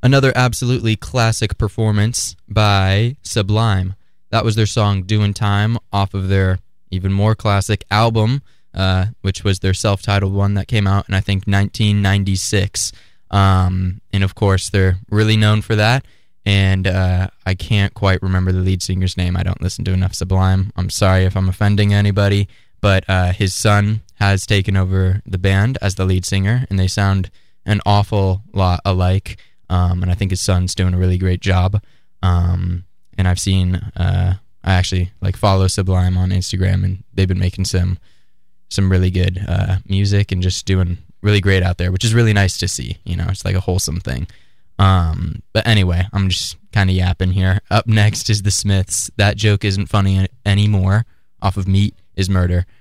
Another absolutely classic performance by Sublime. That was their song Doing Time off of their even more classic album, which was their self-titled one that came out in, I think, 1996. And of course, they're really known for that. And I can't quite remember the lead singer's name. I don't listen to enough Sublime. I'm sorry if I'm offending anybody, but his son has taken over the band as the lead singer, and they sound an awful lot alike. And I think his son's doing a really great job. And I've seen, I actually follow Sublime on Instagram, and they've been making some really good music and just doing really great out there, which is really nice to see. It's like a wholesome thing. But anyway, I'm just kind of yapping here. Up next is the Smiths. That Joke Isn't Funny Anymore off of Meat is Murder.